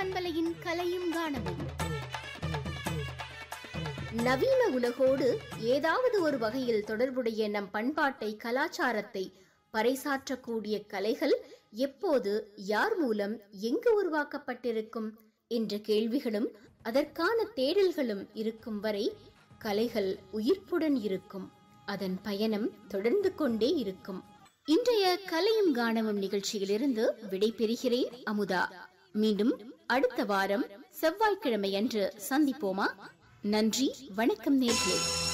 பண்பலையின் கலையும் காணவும். நவீன உலகோடு ஏதாவது ஒரு வகையில் தொடர்புடைய நம் பண்பாட்டை, கலாச்சாரத்தை பறைசாற்றக்கூடிய கலைகள் எப்போது, யார் மூலம், எங்கு உருவாக்கப்பட்டிருக்கும் என்ற கேள்விகளும் அதற்கான தேடல்களும் இருக்கும் வரை கலைகள் உயிர்ப்புடன் இருக்கும். அதன் பயணம் தொடர்ந்து கொண்டே இருக்கும். இன்றைய கலையும் காணவும் நிகழ்ச்சியிலிருந்து விடைபெறுகிறேன் அமுதா. மீண்டும் அடுத்த வாரம் செவ்வாய்க்கிழமை அன்று சந்திப்போமா? நன்றி, வணக்கம் நேர்களே.